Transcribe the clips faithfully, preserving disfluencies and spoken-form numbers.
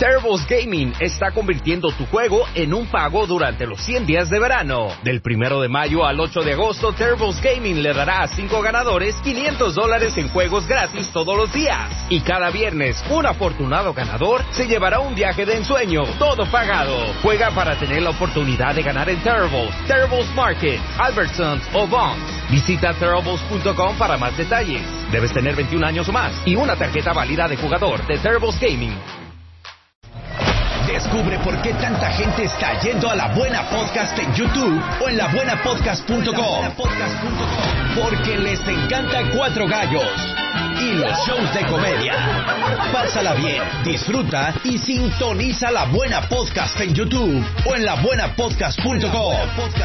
Terribles Gaming está convirtiendo tu juego en un pago durante los cien días de verano. Del primero de mayo al ocho de agosto, Terribles Gaming le dará a cinco ganadores quinientos dólares en juegos gratis todos los días. Y cada viernes, un afortunado ganador se llevará un viaje de ensueño, todo pagado. Juega para tener la oportunidad de ganar en Terribles, Terribles Market, Albertsons o Vons. Visita terribles punto com para más detalles. Debes tener veintiún años o más y una tarjeta válida de jugador de Terribles Gaming. Descubre por qué tanta gente está yendo a La Buena Podcast en YouTube o en la buena podcast punto com. Porque les encanta Cuatro Gallos y los shows de comedia. Pásala bien, disfruta y sintoniza La Buena Podcast en YouTube o en la buena podcast punto com.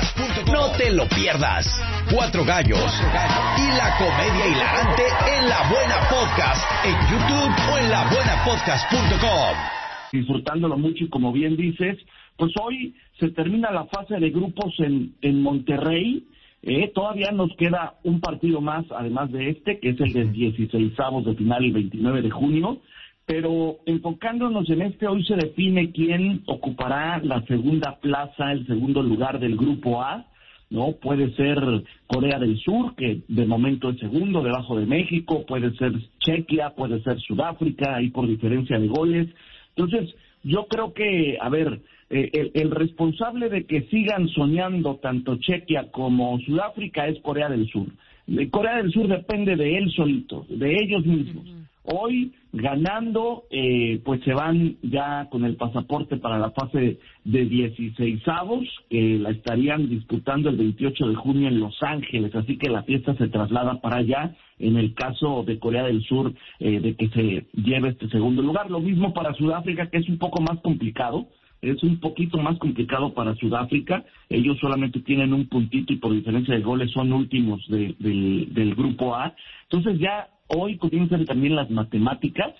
No te lo pierdas. Cuatro Gallos y la comedia hilarante en La Buena Podcast en YouTube o en la buena podcast punto com. Disfrutándolo mucho y como bien dices, pues hoy se termina la fase de grupos en, en Monterrey. Eh, todavía nos queda un partido más, además de este, que es el del dieciseisavos de final, el veintinueve de junio, pero enfocándonos en este, hoy se define quién ocupará la segunda plaza, el segundo lugar del grupo A, ¿no? Puede ser Corea del Sur, que de momento es segundo, debajo de México, puede ser Chequia, puede ser Sudáfrica, ahí por diferencia de goles. Entonces, yo creo que, a ver, eh, el, el responsable de que sigan soñando tanto Chequia como Sudáfrica es Corea del Sur. De Corea del Sur depende de él solito, de ellos mismos. Hoy, ganando, eh, pues se van ya con el pasaporte para la fase de dieciseisavos, que la estarían disputando el veintiocho de junio en Los Ángeles, así que la fiesta se traslada para allá, en el caso de Corea del Sur, eh, de que se lleve este segundo lugar. Lo mismo para Sudáfrica, que es un poco más complicado, es un poquito más complicado para Sudáfrica. Ellos solamente tienen un puntito y por diferencia de goles son últimos de, de, del grupo A. Entonces ya hoy comienzan también las matemáticas,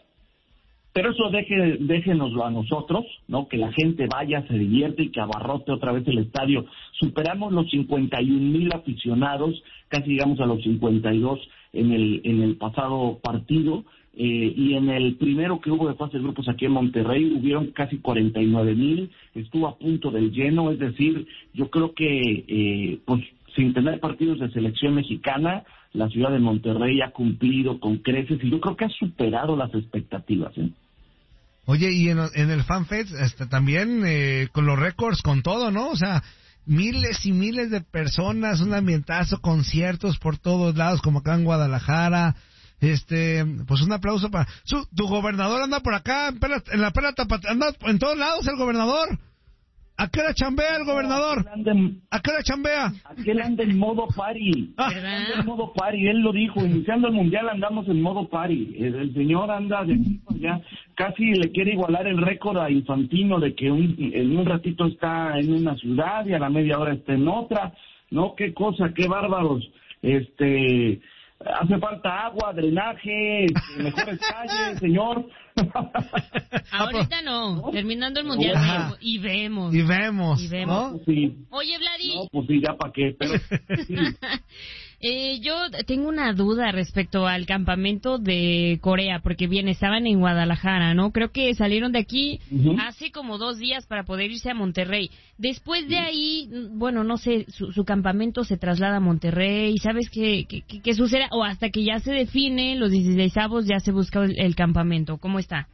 pero eso deje, déjenoslo a nosotros, ¿no? Que la gente vaya, se divierte y que abarrote otra vez el estadio. Superamos los cincuenta y un mil aficionados, casi llegamos a los cincuenta y dos en el, en el pasado partido, eh, y en el primero que hubo de fase de grupos aquí en Monterrey hubieron casi cuarenta y nueve mil, estuvo a punto del lleno, es decir, yo creo que, eh, pues, sin tener partidos de selección mexicana, la ciudad de Monterrey ha cumplido con creces y yo creo que ha superado las expectativas, ¿eh? Oye, y en, en el FanFest este, también eh, con los récords, con todo, ¿no? O sea, miles y miles de personas, un ambientazo, conciertos por todos lados, como acá en Guadalajara. Este, pues un aplauso para... Su, tu gobernador anda por acá, en, Pela, en la Pela Tapatía, anda en todos lados el gobernador. ¿A qué hora chambea el gobernador? En, ¿A qué hora chambea? Aquel anda en modo party. Ah. Anda en modo party, él lo dijo, iniciando el mundial andamos en modo party. El, el señor anda de aquí para allá, casi le quiere igualar el récord a Infantino de que un, en un ratito está en una ciudad y a la media hora está en otra. No, qué cosa, qué bárbaros. Este... Hace falta agua, drenaje, mejores calles, señor. Ahorita no, terminando el mundial Ajá. y vemos. Y vemos, y vemos. ¿no? Sí. Oye, Vladi. No, pues sí, ya para qué, pero... Sí. eh, yo tengo una duda respecto al campamento de Corea, porque bien, estaban en Guadalajara, ¿no? Creo que salieron de aquí uh-huh. hace como dos días para poder irse a Monterrey. Después de ahí, bueno, no sé, su, su campamento se traslada a Monterrey, ¿sabes qué, qué, qué, qué sucede? O hasta que ya se define, los dieciseisavos ya se busca el, el campamento. ¿Cómo está?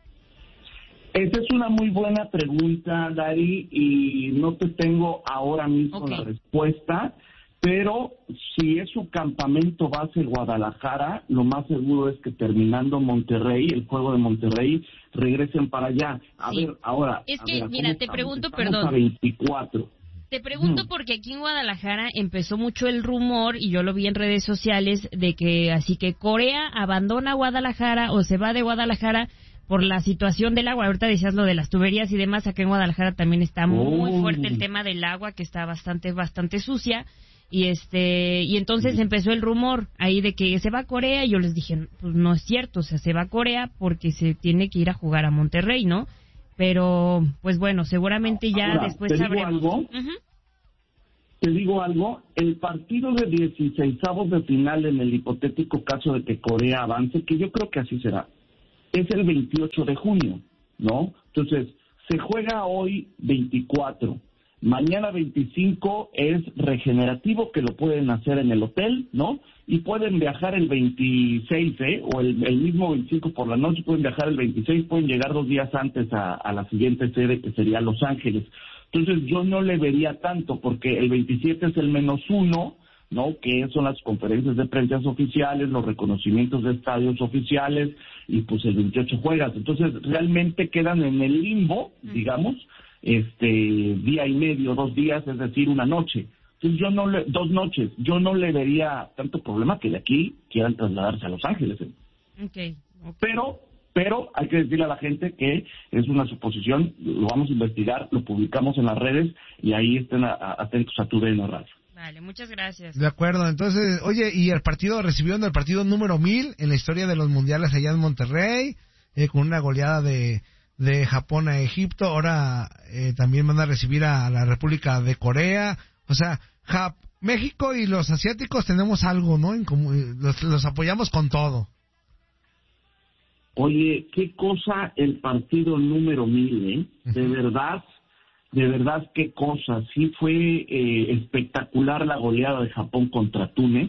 Esa es una muy buena pregunta, Dari, y no te tengo ahora mismo okay. la respuesta, pero si es su campamento base Guadalajara, lo más seguro es que terminando Monterrey, el juego de Monterrey, regresen para allá. A sí. ver, ahora... Es a que, ver, mira, te estamos? pregunto, Estamos perdón. a veinticuatro. Te pregunto porque aquí en Guadalajara empezó mucho el rumor, y yo lo vi en redes sociales, de que así que Corea abandona Guadalajara o se va de Guadalajara por la situación del agua. Ahorita decías lo de las tuberías y demás, acá en Guadalajara también está muy oh. fuerte el tema del agua, que está bastante, bastante sucia, y este, y entonces empezó el rumor ahí de que se va a Corea, y yo les dije, pues no es cierto, o sea, se va a Corea porque se tiene que ir a jugar a Monterrey, ¿no? Pero, pues bueno, seguramente ya Ahora, después ¿te sabremos. Digo algo? Uh-huh. Te digo algo, el partido de dieciseisavos de final en el hipotético caso de que Corea avance, que yo creo que así será, es el veintiocho de junio, ¿no? Entonces, se juega hoy veinticuatro. Mañana veinticinco es regenerativo, que lo pueden hacer en el hotel, ¿no? Y pueden viajar el veintiséis, ¿eh? O el, el mismo veinticinco por la noche, pueden viajar el veintiséis, pueden llegar dos días antes a, a la siguiente sede, que sería Los Ángeles. Entonces yo no le vería tanto, porque el veintisiete es el menos uno, ¿no? Que son las conferencias de prensa oficiales, los reconocimientos de estadios oficiales, y pues el veintiocho juegas. Entonces realmente quedan en el limbo, digamos, este día y medio, dos días, es decir, una noche. Entonces yo no le, dos noches, yo no le vería tanto problema que de aquí quieran trasladarse a Los Ángeles. ¿eh? Okay, okay. Pero, pero hay que decirle a la gente que es una suposición, lo vamos a investigar, lo publicamos en las redes y ahí estén a, a, atentos a tu D N Radio. Vale, muchas gracias. De acuerdo, entonces, oye, y el partido, recibieron el partido número mil en la historia de los mundiales allá en Monterrey, eh, con una goleada de... de Japón a Egipto, ahora eh, también van a recibir a la República de Corea, o sea, Jap- México y los asiáticos tenemos algo, ¿no? En común, los, los apoyamos con todo. Oye, qué cosa el partido número mil, ¿eh? Uh-huh. De verdad, de verdad, qué cosa. Sí fue eh, espectacular la goleada de Japón contra Túnez,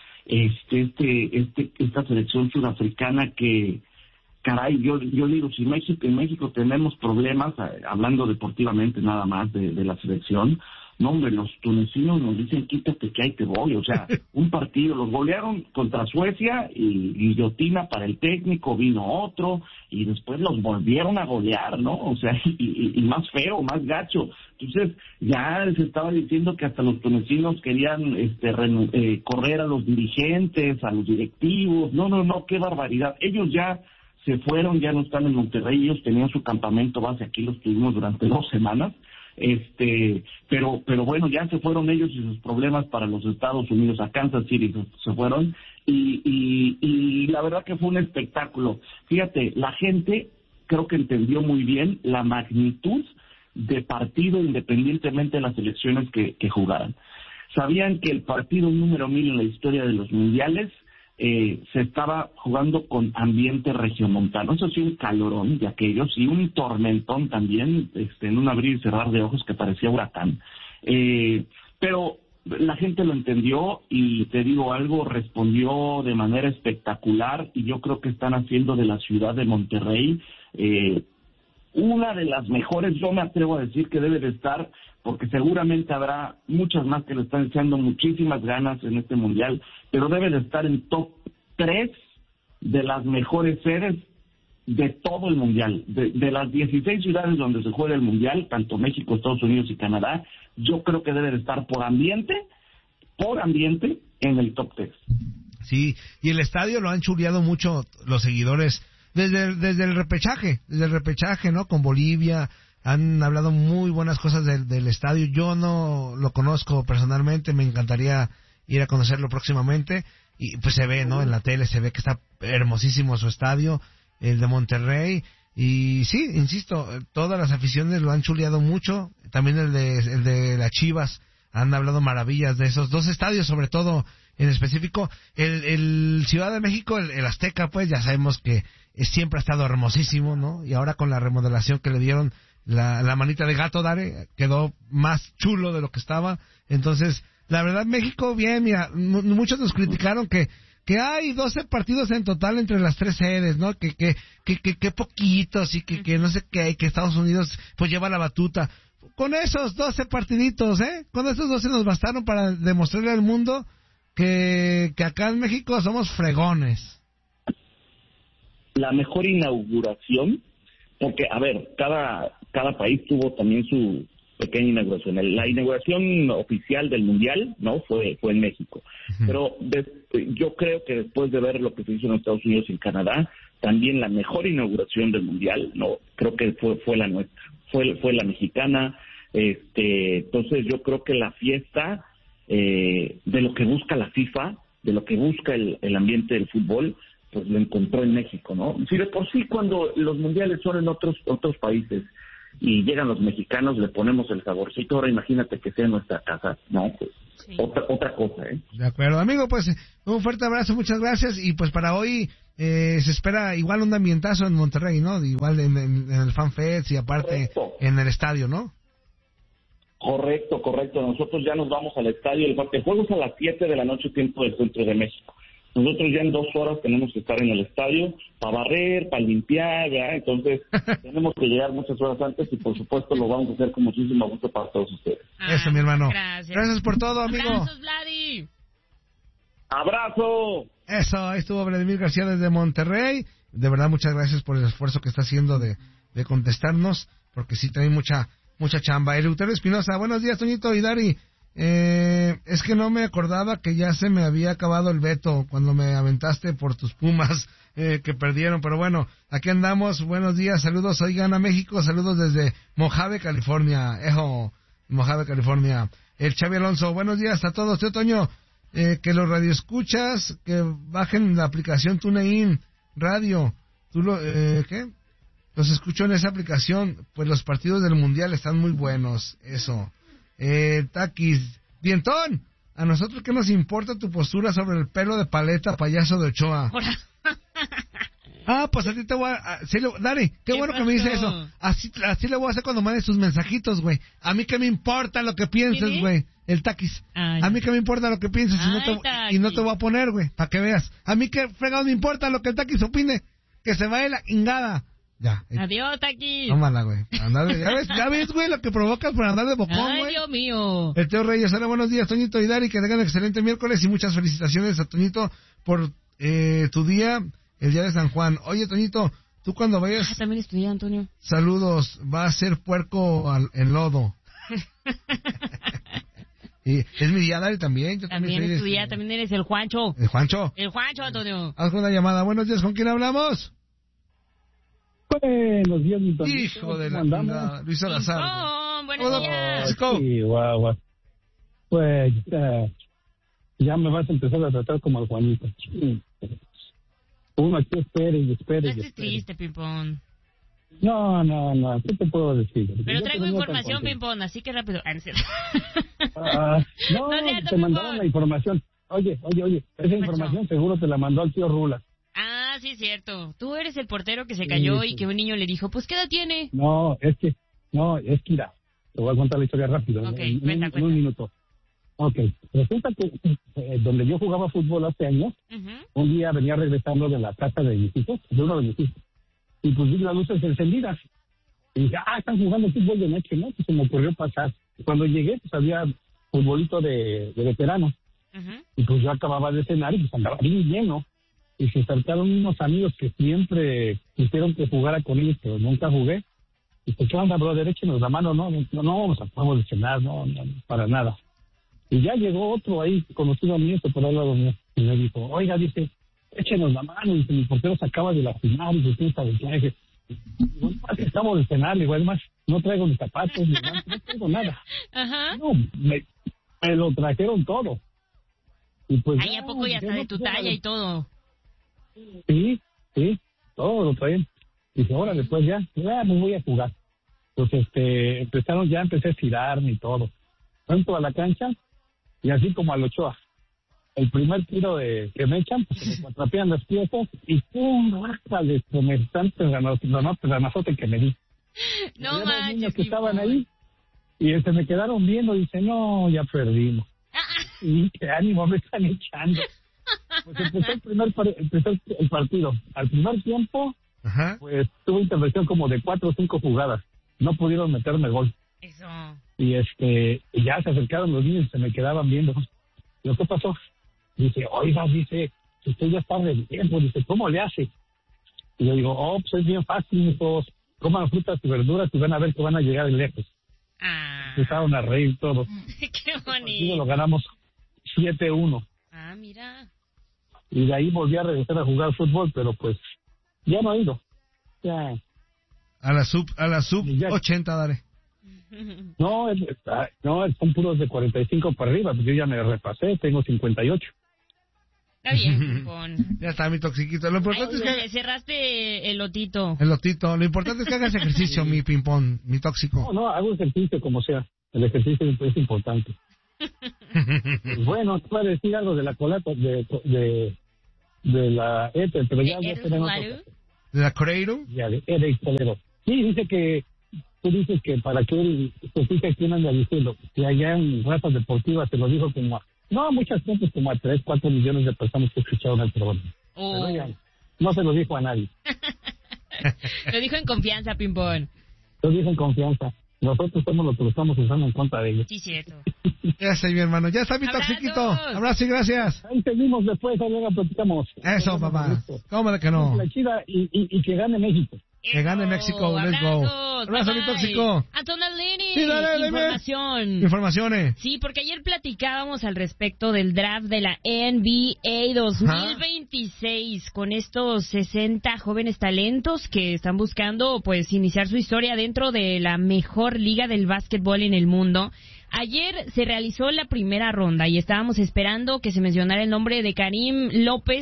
este, este, este, esta selección sudafricana que caray, yo yo digo, si México, en México tenemos problemas, eh, hablando deportivamente nada más de, de la selección, no hombre, los tunecinos nos dicen quítate que ahí te voy, o sea, un partido, los golearon contra Suecia y guillotina para el técnico, vino otro, y después los volvieron a golear, ¿no? O sea, y, y, y más feo, más gacho. Entonces, ya se estaba diciendo que hasta los tunecinos querían este renu- eh, correr a los dirigentes, a los directivos, no, no, no, qué barbaridad. Ellos ya se fueron, ya no están en Monterrey, ellos tenían su campamento base, aquí los tuvimos durante dos semanas, este, pero pero bueno, ya se fueron ellos y sus problemas para los Estados Unidos, a Kansas City se, se fueron, y, y, y la verdad que fue un espectáculo. Fíjate, la gente creo que entendió muy bien la magnitud de partido independientemente de las elecciones que, que jugaran. Sabían que el partido número mil en la historia de los mundiales Eh, se estaba jugando con ambiente regiomontano, eso sí, un calorón de aquellos, y un tormentón también, este, en un abrir y cerrar de ojos que parecía huracán. Eh, pero la gente lo entendió y te digo algo, respondió de manera espectacular, y yo creo que están haciendo de la ciudad de Monterrey eh, una de las mejores, yo me atrevo a decir que debe de estar, porque seguramente habrá muchas más que le están echando muchísimas ganas en este mundial, pero debe de estar en top tres de las mejores sedes de todo el mundial. De, de las dieciséis ciudades donde se juega el mundial, tanto México, Estados Unidos y Canadá, yo creo que debe de estar por ambiente, por ambiente, en el top tres. Sí, y el estadio lo han chuleado mucho los seguidores desde, desde el repechaje, desde el repechaje, ¿no? Con Bolivia, han hablado muy buenas cosas del, del estadio. Yo no lo conozco personalmente, me encantaría ir a conocerlo próximamente, y pues se ve, ¿no? En la tele se ve que está hermosísimo su estadio, el de Monterrey, y sí, insisto, todas las aficiones lo han chuleado mucho, también el de, el de las Chivas, han hablado maravillas de esos dos estadios, sobre todo en específico, el, el Ciudad de México, el, el Azteca, pues ya sabemos que siempre ha estado hermosísimo, ¿no? Y ahora con la remodelación que le dieron, la, la manita de gato, Dare, quedó más chulo de lo que estaba. Entonces, la verdad, México, bien, mira, m- muchos nos criticaron que que hay doce partidos en total entre las tres sedes, ¿no? Que que que que, que poquitos y que, que no sé qué, que Estados Unidos pues lleva la batuta. Con esos doce partiditos, ¿eh? Con esos doce nos bastaron para demostrarle al mundo que, que acá en México somos fregones. La mejor inauguración, porque, a ver, cada cada país tuvo también su pequeña inauguración. La inauguración oficial del Mundial, ¿no? Fue fue en México. Uh-huh. Pero de, yo creo que después de ver lo que se hizo en Estados Unidos y en Canadá, también la mejor inauguración del Mundial, ¿no? Creo que fue fue la nuestra. Fue fue la mexicana. Este, entonces yo creo que la fiesta eh, de lo que busca la FIFA, de lo que busca el, el ambiente del fútbol, pues lo encontró en México, ¿no? Si de por sí cuando los mundiales son en otros otros países y llegan los mexicanos, le ponemos el saborcito, ahora imagínate que sea en nuestra casa, ¿no? Pues sí. otra otra cosa, ¿eh? De acuerdo, amigo, pues un fuerte abrazo, muchas gracias, y pues para hoy eh, se espera igual un ambientazo en Monterrey, ¿no? Igual en, en, en el FanFest y aparte Correcto. En el estadio, ¿no? Correcto, correcto. Nosotros ya nos vamos al estadio. El, el juego es a las siete de la noche, tiempo del centro de México. Nosotros ya en dos horas tenemos que estar en el estadio para barrer, para limpiar, ¿verdad? Entonces tenemos que llegar muchas horas antes y por supuesto lo vamos a hacer con muchísimo gusto para todos ustedes. Ah, Eso, mi hermano. Gracias. Gracias por todo, amigo. Abrazos, Vladi. ¡Abrazo! Eso, ahí estuvo Vladimir García desde Monterrey. De verdad, muchas gracias por el esfuerzo que está haciendo de, de contestarnos, porque sí trae mucha mucha chamba. Eleuterio Espinosa, buenos días, Toñito y Dari. Eh, es que no me acordaba que ya se me había acabado el veto cuando me aventaste por tus Pumas eh, que perdieron, pero bueno, aquí andamos. Buenos días, saludos, oigan a México, saludos desde Mojave, California. Ejo, Mojave, California. El Xavi Alonso, buenos días a todos. Tío Toño, eh, que los radioescuchas que bajen la aplicación TuneIn Radio. ¿Tú lo, eh, qué? Los escucho en esa aplicación, pues los partidos del Mundial están muy buenos, eso. Eh, Taquis, Dientón, a nosotros qué nos importa tu postura sobre el pelo de paleta payaso de Ochoa. Ah, pues a ti te voy a... a sí, le, Dari, qué, ¿Qué bueno pasó? Que me dice eso. Así, así le voy a hacer cuando mandes tus mensajitos, güey. A mí qué me importa lo que pienses, güey. El Taquis. Ay. A mí qué me importa lo que pienses y no, te, y no te voy a poner, güey, para que veas. A mí qué fregado me importa lo que el Taquis opine. Que se vaya la ingada. Ya. Eh. Adiós, Taquis. Tómala, güey. Andar de, ya ves, ya ves, güey, lo que provocas por andar de bocón, güey. Ay, Dios mío. El Teo Reyes, hola, buenos días, Toñito y Dari, que tengan excelente miércoles y muchas felicitaciones a Toñito por eh, tu día, el día de San Juan. Oye, Toñito, tú cuando vayas... Ah, también estudié, Antonio. Saludos, va a ser puerco al, en lodo. Y es mi día, Dari, también. Yo también también es tu día, también eres el Juancho. ¿El Juancho? El Juancho, Antonio. Haz una llamada. Buenos días, ¿con quién hablamos? Buenos días, mi Toñito. Hijo de la chingada, Luis Salazar. Oh, buenos días. Sí, guau, guau. Pues uh, ya me vas a empezar a tratar como al Juanito. Uno aquí espere y espere. No y estés espere. triste, Pimpón. No, no, no, ¿qué te puedo decir? Pero Yo traigo información, Pimpón, así que rápido. Ah, no, uh, no, no cierto, te mandaron la información. Oye, oye, oye, esa información seguro te la mandó el tío Rula. Ah, sí, es cierto. Tú eres el portero que se cayó sí, y que un niño le dijo, pues, ¿qué edad tiene? No, es que, no, es que, mira, te voy a contar la historia rápido. Ok, en, cuenta, en, cuenta. En un minuto. Ok, resulta que eh, donde yo jugaba fútbol hace años, uh-huh. un día venía regresando de la casa de mis hijos, de uno de mis hijos, y pues vi las luces encendidas. Y dije, ah, están jugando fútbol de noche, ¿no? Pues se me ocurrió pasar. Cuando llegué, pues había futbolito de, de veteranos. Uh-huh. Y pues yo acababa de cenar y pues andaba bien lleno. Y se acercaron unos amigos que siempre quisieron que jugara con ellos, pero nunca jugué. Y pues, ¿qué onda, brother? Échenos la mano, no, no, no vamos a vamos de cenar, no, no, para nada. Y ya llegó otro ahí, conocido a mí, esto por al lado mío, y me dijo, oiga, dice, échenos la mano, dice, mi portero se acaba de lastimar, y dice, ¿sabe qué? No, estamos de cenar, igual más, no traigo ni zapatos, ni nada, no traigo nada. Ajá. No, me, me lo trajeron todo. Y pues, ahí a poco ya está de tu talla y todo. Sí, sí, todo lo traen. Dice, órale, pues ya, ya me voy a jugar. Pues este, empezaron, ya empecé a estirarme y todo. Entro a la cancha y así como al Ochoa. El primer tiro de que me echan, pues se me contrapean las piezas y pum, bájale, semejante granazote que me di. No manches. Los niños que tipo. estaban ahí y se me quedaron viendo y dice, no, ya perdimos. Y qué ánimo me están echando. Pues empezó el primer par- empezó el partido. Al primer tiempo, ajá, pues tuve intervención como de cuatro o cinco jugadas. No pudieron meterme gol. Eso. Y este, y ya se acercaron los niños y se me quedaban viendo. ¿Lo que pasó? Dice, oiga, dice, usted ya está de tiempo. Dice, ¿cómo le hace? Y yo digo, oh, pues es bien fácil, hijos. Coman frutas y verduras y van a ver que van a llegar lejos. Ah. Empezaron a reír todos. Qué bonito. Y lo ganamos siete uno. Ah, mira. Y de ahí volví a regresar a jugar fútbol, pero pues ya no he ido. Ya. A la sub, a la sub ochenta, dale. No, es, no, son puros de cuarenta y cinco para arriba, yo ya me repasé, tengo cincuenta y ocho. Está bien, Pimpón. Ya está mi toxiquito. Lo importante Ay, es que... cerraste el lotito. El lotito. Lo importante es que hagas ejercicio, mi Pimpón, mi tóxico. No, no, hago ejercicio como sea. El ejercicio es importante. Pues bueno, te voy a decir algo de la colata, de, de, de la E T E, pero ya, ya tenemos... ¿De la Cradle? Ya, de Eric Toledo. Sí, dice que, tú dices que para que él se fije aquí en Andalucía, que allá en Razas Deportivas se lo dijo como a, no, muchas veces como a tres, cuatro millones de personas que escucharon el programa. Oh. Pero ya, no se lo dijo a nadie. Lo dijo en confianza, Pimpón. Lo dijo en confianza. Nosotros somos los que lo estamos usando en contra de ellos. Sí, cierto. Ya está, mi hermano. Ya está mi toxiquito. Abrazo y gracias. Ahí seguimos después, ahí luego platicamos. Eso, papá. ¿Cómo de que no? La chida y, y, y que gane México. Que gane México, let's go. Abrazo, mi tóxico. Antonellini, sí, dale, dale, información. Informaciones. Sí, porque ayer platicábamos al respecto del draft de la N B A dos mil veintiséis ¿Ah? Con estos sesenta jóvenes talentos que están buscando pues iniciar su historia dentro de la mejor liga del básquetbol en el mundo. Ayer se realizó la primera ronda y estábamos esperando que se mencionara el nombre de Karim López,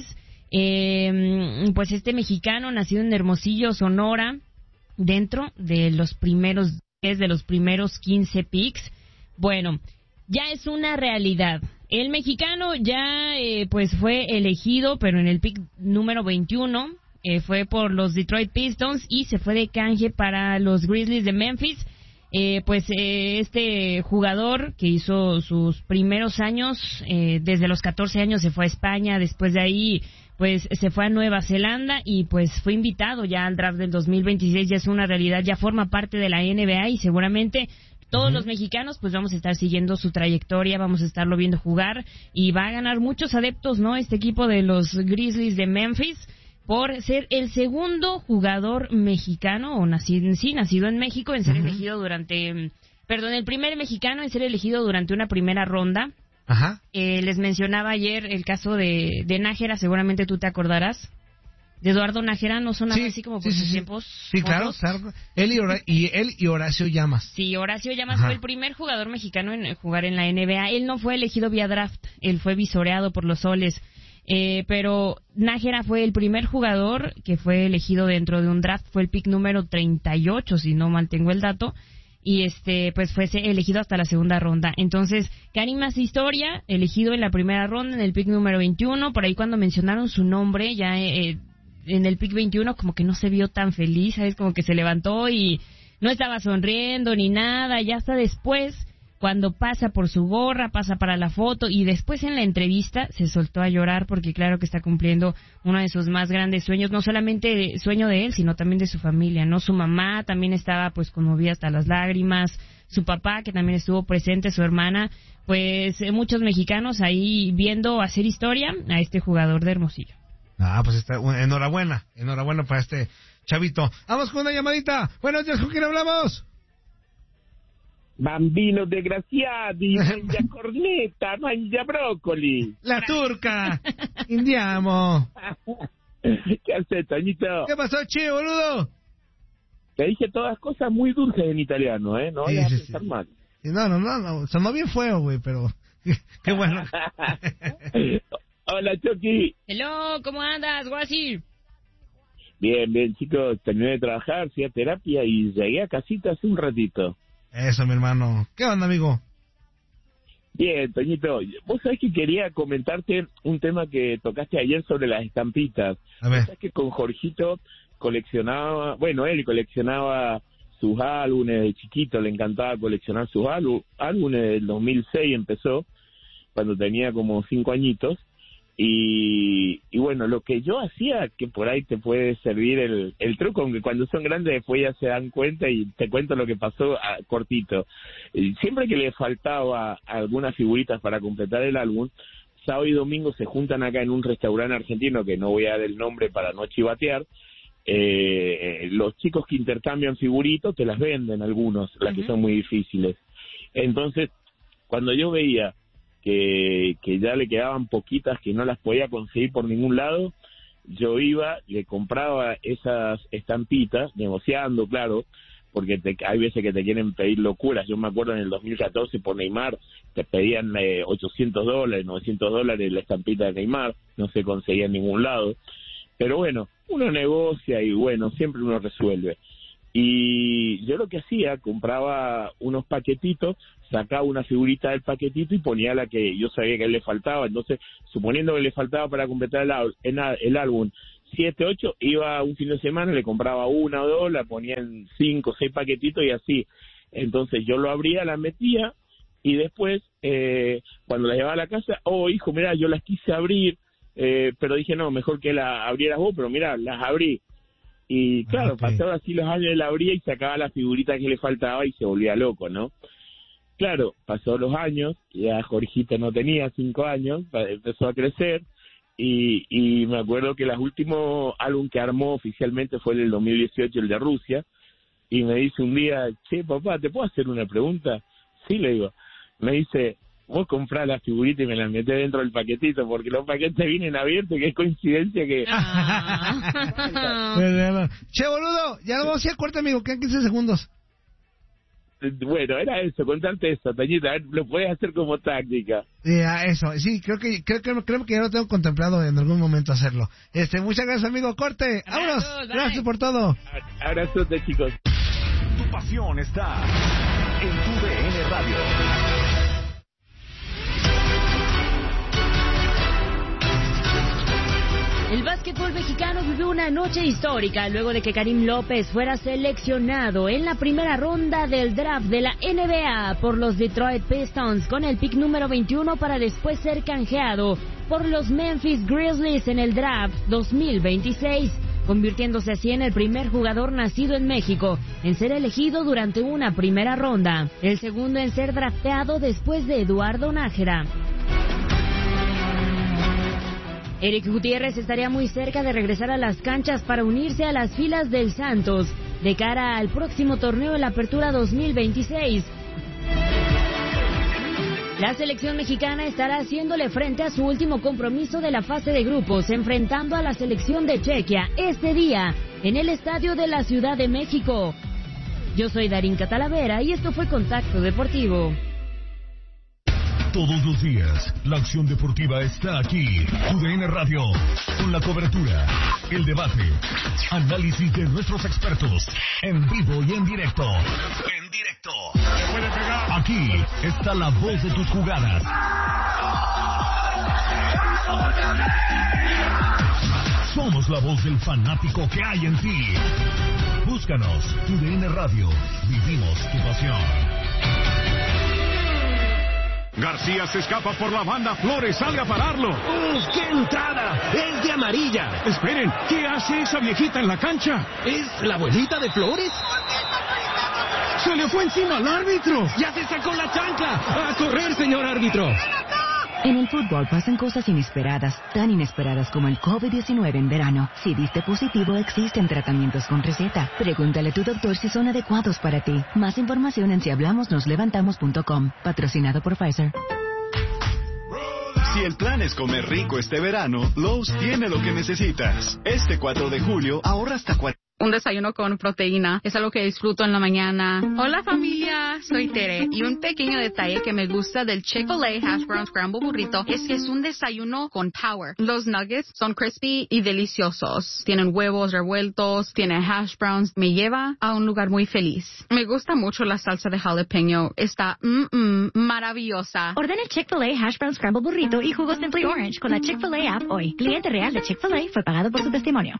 eh, pues este mexicano nacido en Hermosillo, Sonora, dentro de los primeros de los primeros quince picks. Bueno, ya es una realidad. El mexicano ya eh, pues fue elegido, pero en el pick número veintiuno, eh, fue por los Detroit Pistons y se fue de canje para los Grizzlies de Memphis. Eh, pues eh, este jugador que hizo sus primeros años, eh, desde los catorce años se fue a España, después de ahí pues se fue a Nueva Zelanda y pues fue invitado ya al draft del dos mil veintiséis, ya es una realidad, ya forma parte de la N B A y seguramente todos uh-huh. los mexicanos pues vamos a estar siguiendo su trayectoria, vamos a estarlo viendo jugar y va a ganar muchos adeptos, ¿no? Este equipo de los Grizzlies de Memphis, por ser el segundo jugador mexicano, o nacido, sí, nacido en México, en ser uh-huh. elegido durante, perdón, el primer mexicano en ser elegido durante una primera ronda. Ajá. Eh, les mencionaba ayer el caso de, de Nájera, seguramente tú te acordarás. De Eduardo Nájera, ¿no sonaba sí, así como por sí, sus sí, tiempos? Sí, claro, claro. Él y, Hora- y él y Horacio Llamas. Sí, Horacio Llamas Ajá. fue el primer jugador mexicano en jugar en la N B A. Él no fue elegido vía draft, él fue visoreado por los Soles. Eh, pero Nájera fue el primer jugador que fue elegido dentro de un draft, fue el pick número treinta y ocho, si no mal tengo el dato, y este pues fue elegido hasta la segunda ronda. Entonces, Karim hace historia, elegido en la primera ronda, en el pick número veintiuno, por ahí cuando mencionaron su nombre, ya eh, en el pick veintiuno como que no se vio tan feliz, ¿sabes? Como que se levantó y no estaba sonriendo ni nada, ya hasta después, cuando pasa por su gorra, pasa para la foto y después en la entrevista se soltó a llorar porque claro que está cumpliendo uno de sus más grandes sueños, no solamente sueño de él, sino también de su familia, ¿no? Su mamá también estaba pues conmovida hasta las lágrimas, su papá que también estuvo presente, su hermana, pues eh, muchos mexicanos ahí viendo hacer historia a este jugador de Hermosillo. Ah, pues está, enhorabuena, enhorabuena para este chavito. Vamos con una llamadita. Buenos días, ¿con quién hablamos? Bambino desgraciati, mangia corneta, mangia brócoli. La turca, indiamo. ¿Qué haces, Toñito? ¿Qué pasó, che, boludo? Te dije todas cosas muy dulces en italiano, ¿eh? No sí, vayas a sí, pensar sí. mal. No, no, no, no, sonó bien feo, güey, pero qué bueno. Hola, Chucky. Hello, ¿cómo andas, Guasi? Bien, bien, chicos, terminé de trabajar, fui a terapia y llegué a casita hace un ratito. Eso, mi hermano. ¿Qué onda, amigo? Bien, Toñito, vos sabés que quería comentarte un tema que tocaste ayer sobre las estampitas. A ver. Sabés que con Jorgito coleccionaba, bueno, él coleccionaba sus álbumes de chiquito, le encantaba coleccionar sus álbumes, álbumes del dos mil seis empezó, cuando tenía como cinco añitos. Y, y bueno, lo que yo hacía, que por ahí te puede servir el, el truco, aunque cuando son grandes después ya se dan cuenta y te cuento lo que pasó a, cortito. Y siempre que le faltaba algunas figuritas para completar el álbum, sábado y domingo se juntan acá en un restaurante argentino, que no voy a dar el nombre para no chivatear. Eh, los chicos que intercambian figuritos te las venden algunos, las uh-huh. que son muy difíciles. Entonces, cuando yo veía Que, que ya le quedaban poquitas que no las podía conseguir por ningún lado, yo iba, le compraba esas estampitas, negociando, claro, porque te, hay veces que te quieren pedir locuras. Yo me acuerdo en el dos mil catorce por Neymar, te pedían eh, ochocientos dólares, novecientos dólares la estampita de Neymar, no se conseguía en ningún lado. Pero bueno, uno negocia y bueno, siempre uno resuelve. Y yo lo que hacía, compraba unos paquetitos, sacaba una figurita del paquetito y ponía la que yo sabía que a él le faltaba. Entonces, suponiendo que le faltaba para completar el, el álbum siete, ocho, iba un fin de semana, le compraba una o dos, la ponía en cinco, seis paquetitos y así. Entonces yo lo abría, la metía y después, eh, cuando la llevaba a la casa, oh hijo, mira, yo las quise abrir, eh, pero dije no, mejor que la abrieras vos, pero mira, las abrí. Y claro, okay. Pasaron así los años, él abría y sacaba la figurita que le faltaba y se volvía loco, ¿no? Claro, pasó los años, ya Jorgito no tenía cinco años, empezó a crecer, y, y me acuerdo que el último álbum que armó oficialmente fue el del dos mil dieciocho, el de Rusia, y me dice un día, che, papá, ¿te puedo hacer una pregunta? Sí, le digo. Me dice, vos comprás la figurita y me la metés dentro del paquetito, porque los paquetes vienen abiertos, que es coincidencia que... Ah. Che, boludo, ya lo vamos a hacer corto, amigo, quedan quince segundos. Bueno, era eso, contarte eso, Tañita, a ver, lo puedes hacer como táctica. Yeah, eso, sí, creo que creo que creo que ya lo tengo contemplado en algún momento hacerlo. Este, muchas gracias, amigo, corte, vámonos, gracias por todo. Abrazote, chicos. Tu pasión está en tu D N Radio. El básquetbol mexicano vivió una noche histórica luego de que Karim López fuera seleccionado en la primera ronda del draft de la N B A por los Detroit Pistons con el pick número veintiuno para después ser canjeado por los Memphis Grizzlies en el draft dos mil veintiséis, convirtiéndose así en el primer jugador nacido en México en ser elegido durante una primera ronda, el segundo en ser drafteado después de Eduardo Nájera. Eric Gutiérrez estaría muy cerca de regresar a las canchas para unirse a las filas del Santos de cara al próximo torneo de la Apertura dos mil veintiséis. La selección mexicana estará haciéndole frente a su último compromiso de la fase de grupos, enfrentando a la selección de Chequia este día en el Estadio de la Ciudad de México. Yo soy Darinka Talavera y esto fue Contacto Deportivo. Todos los días, la acción deportiva está aquí. Tu D N Radio, con la cobertura, el debate, análisis de nuestros expertos, en vivo y en directo. En directo. Aquí está la voz de tus jugadas. Somos la voz del fanático que hay en ti. Búscanos, Tu D N Radio. Vivimos tu pasión. García se escapa por la banda, Flores sale a pararlo. ¡Uf, qué entrada! ¡Es de amarilla! Esperen, ¿qué hace esa viejita en la cancha? ¿Es la abuelita de Flores? ¡Se le fue encima al árbitro! ¡Ya se sacó la chancla! ¡A correr, señor árbitro! En el fútbol pasan cosas inesperadas, tan inesperadas como el COVID diecinueve en verano. Si diste positivo, existen tratamientos con receta. Pregúntale a tu doctor si son adecuados para ti. Más información en si hablamos nos levantamos punto com. Patrocinado por Pfizer. Si el plan es comer rico este verano, Lowe's tiene lo que necesitas. Este cuatro de julio, ahorra hasta cuatro... Un desayuno con proteína es algo que disfruto en la mañana. Hola familia, soy Tere y un pequeño detalle que me gusta del Chick-fil-A Hash Brown Scramble Burrito es que es un desayuno con power. Los nuggets son crispy y deliciosos. Tienen huevos revueltos, tienen hash browns. Me lleva a un lugar muy feliz. Me gusta mucho la salsa de jalapeño. Está mm, mm, maravillosa. Ordena el Chick-fil-A Hash Brown Scramble Burrito y jugo Simply Orange con la Chick-fil-A app hoy. Cliente real de Chick-fil-A fue pagado por su testimonio.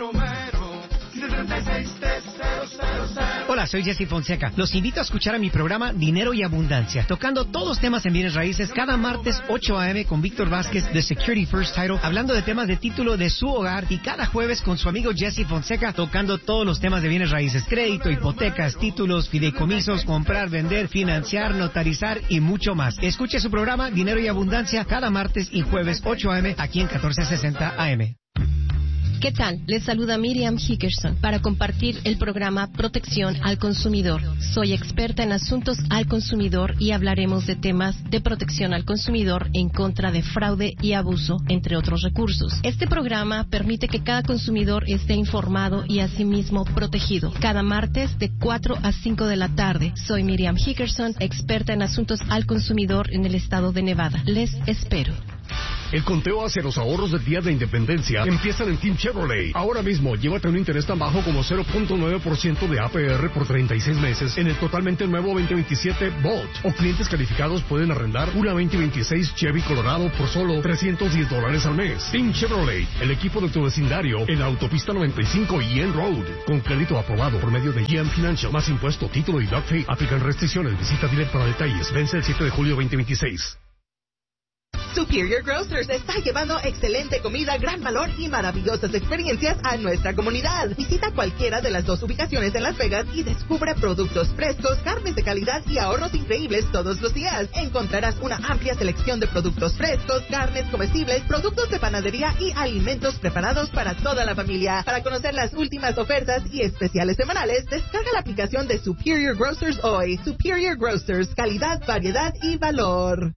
Hola, soy Jesse Fonseca. Los invito a escuchar a mi programa Dinero y Abundancia, tocando todos los temas en bienes raíces cada martes ocho a eme con Víctor Vázquez de Security First Title, hablando de temas de título de su hogar, y cada jueves con su amigo Jesse Fonseca tocando todos los temas de bienes raíces, crédito, hipotecas, títulos, fideicomisos, comprar, vender, financiar, notarizar y mucho más. Escuche su programa Dinero y Abundancia cada martes y jueves ocho a eme aquí en catorce sesenta A M. ¿Qué tal? Les saluda Miriam Hickerson para compartir el programa Protección al Consumidor. Soy experta en asuntos al consumidor y hablaremos de temas de protección al consumidor en contra de fraude y abuso, entre otros recursos. Este programa permite que cada consumidor esté informado y asimismo protegido. Cada martes de cuatro a cinco de la tarde. Soy Miriam Hickerson, experta en asuntos al consumidor en el estado de Nevada. Les espero. El conteo hacia los ahorros del Día de la Independencia empiezan en Team Chevrolet. Ahora mismo, llévate un interés tan bajo como cero punto nueve por ciento de A P R por treinta y seis meses en el totalmente nuevo veinte veintisiete Bolt. O clientes calificados pueden arrendar una veinte veintiséis Chevy Colorado por solo trescientos diez dólares al mes. Team Chevrolet, el equipo de tu vecindario en la autopista noventa y cinco y N Road. Con crédito aprobado por medio de G M Financial. Más impuesto, título y doc fee. Aplican restricciones. Visita directo para detalles. Vence el siete de julio veinte veintiséis. Superior Grocers está llevando excelente comida, gran valor y maravillosas experiencias a nuestra comunidad. Visita cualquiera de las dos ubicaciones en Las Vegas y descubre productos frescos, carnes de calidad y ahorros increíbles todos los días. Encontrarás una amplia selección de productos frescos, carnes comestibles, productos de panadería y alimentos preparados para toda la familia. Para conocer las últimas ofertas y especiales semanales, descarga la aplicación de Superior Grocers hoy. Superior Grocers, calidad, variedad y valor.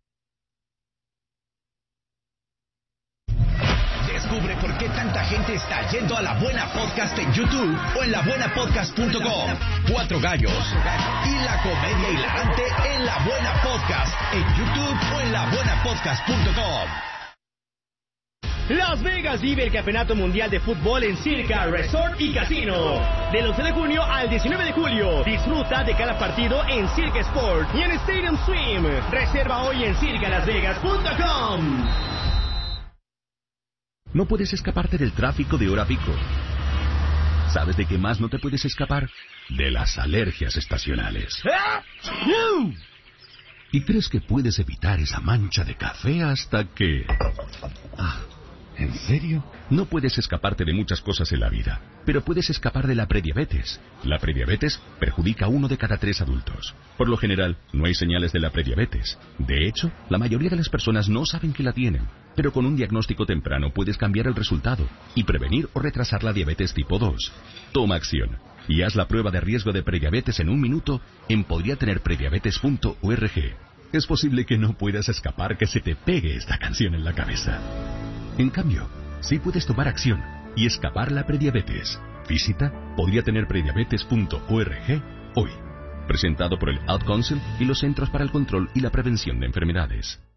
Descubre por qué tanta gente está yendo a La Buena Podcast en YouTube o en la buena podcast punto com. Cuatro gallos y la comedia hilarante en La Buena Podcast en YouTube o en la buena podcast punto com. Las Vegas vive el Campeonato Mundial de Fútbol en Circa Resort y Casino. Del once de junio al diecinueve de julio. Disfruta de cada partido en Circa Sport y en Stadium Swim. Reserva hoy en circa las vegas punto com. No puedes escaparte del tráfico de hora pico. ¿Sabes de qué más no te puedes escapar? De las alergias estacionales. Y crees que puedes evitar esa mancha de café hasta que... Ah, ¿en serio? No puedes escaparte de muchas cosas en la vida, pero puedes escapar de la prediabetes. La prediabetes perjudica a uno de cada tres adultos. Por lo general, no hay señales de la prediabetes. De hecho, la mayoría de las personas no saben que la tienen. Pero con un diagnóstico temprano puedes cambiar el resultado y prevenir o retrasar la diabetes tipo dos. Toma acción y haz la prueba de riesgo de prediabetes en un minuto en podría tener prediabetes punto org. Es posible que no puedas escapar que se te pegue esta canción en la cabeza. En cambio, sí puedes tomar acción y escapar la prediabetes. Visita podría tener prediabetes punto org hoy. Presentado por el Ad Council y los Centros para el Control y la Prevención de Enfermedades.